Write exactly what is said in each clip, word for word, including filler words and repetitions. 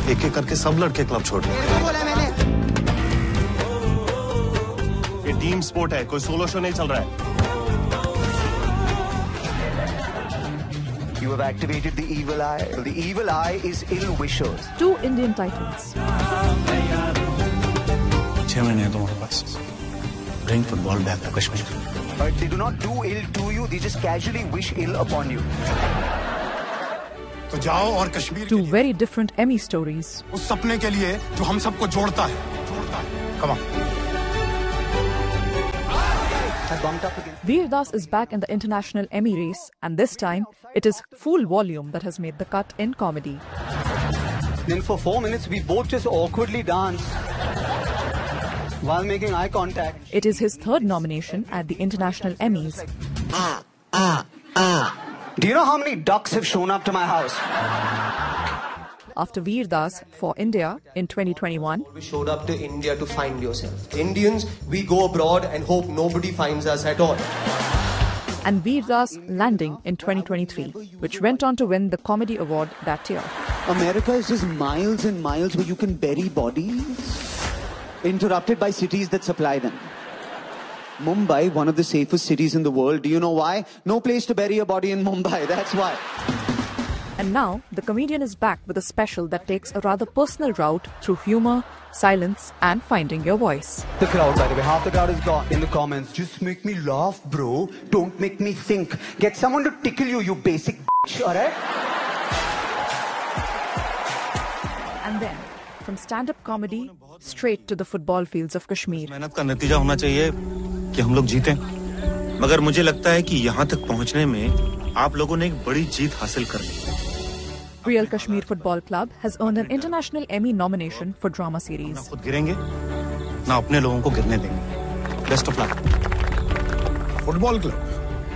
एक एक करके सब लड़के क्लब छोड़ दिए। बोला मैंने। ये टीम स्पोर्ट है, कोई सोलो शो नहीं चल रहा है। You have activated the evil eye. The evil eye is ill wishers. Two Indian titles. छह महीने हैं तुम्हारे पास। Bring football back to Kashmir. But they do not do ill to you. They just casually wish ill upon you. तो जाओ और Kashmir Two very different Emmy stories. उस सपने के लिए जो हम सबको जोड़ता है, जोड़ता है। Come on. Veer Das is back in the international Emmy race, and this time it is Full Volume that has made the cut in comedy. Then for four minutes we both just awkwardly dance while making eye contact. It is his third nomination at the international Emmys. Ah, ah, ah. Do you know how many ducks have shown up to my house? After Veer Das for India in twenty twenty-one. We showed up to India to find yourself. Indians, we go abroad and hope nobody finds us at all. And Veer Das landing in twenty twenty-three, which went on to win the Comedy Award that year. America is just miles and miles where you can bury bodies, interrupted by cities that supply them. Mumbai, one of the safest cities in the world. Do you know why? No place to bury a body in Mumbai, that's why. And now, the comedian is back with a special that takes a rather personal route through humor, silence, and finding your voice. The crowd, by the way, half the crowd is gone in the comments. Just make me laugh, bro. Don't make me think. Get someone to tickle you, you basic bitch, alright? And then, from stand-up comedy, straight to the football fields of Kashmir. मेहनत का नतीजा होना चाहिए कि हम लोग जीतें। मगर मुझे लगता है कि यहाँ तक पहुँचने में आप लोगों ने एक बड़ी जीत हासिल कर ली। Real Kashmir Football Club has earned an international Emmy nomination for drama series. ना खुद गिरेंगे, ना अपने लोगों को गिरने देंगे। Best of luck. Football club.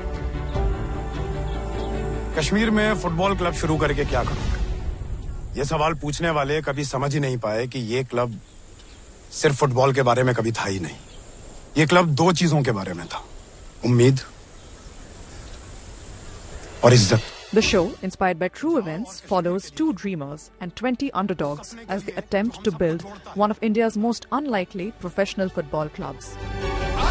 Kashmir में फुटबॉल क्लब शुरू करके क्या करूंगा? ये सवाल पूछने वाले कभी समझ ही नहीं पाए कि ये क्लब सिर्फ फुटबॉल के बारे में कभी था ही नहीं। ये क्लब दो चीजों के बारे में था, उम्मीद और इज्जत। The show, inspired by true events, follows two dreamers and twenty underdogs as they attempt to build one of India's most unlikely professional football clubs.